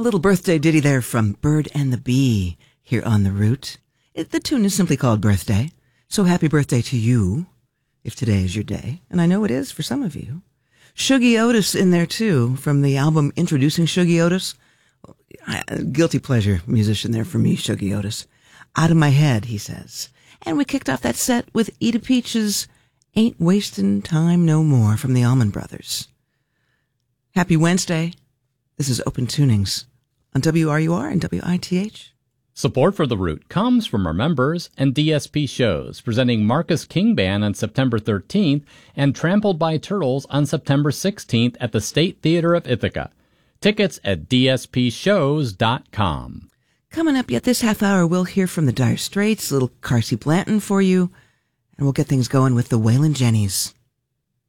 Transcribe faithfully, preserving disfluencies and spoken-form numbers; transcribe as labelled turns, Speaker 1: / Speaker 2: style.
Speaker 1: A little birthday ditty there from Bird and the Bee here on The Root. It, the tune is simply called Birthday. So happy birthday to you, if today is your day. And I know it is for some of you. Shuggie Otis in there too, from the album Introducing Shuggie Otis. Guilty pleasure musician there for me, Shuggie Otis. Out of My Head, he says. And we kicked off that set with Eda Peach's Ain't Wastin' Time No More from the Allman Brothers. Happy Wednesday. This is Open Tunings on W R U R and W I T H.
Speaker 2: Support for The Root comes from our members and D S P shows, presenting Marcus King Band on September thirteenth and Trampled by Turtles on September sixteenth at the State Theater of Ithaca. Tickets at D S P shows dot com.
Speaker 1: Coming up yet this half hour, we'll hear from the Dire Straits, a little Carsey Blanton for you, and we'll get things going with the Waylon Jennys.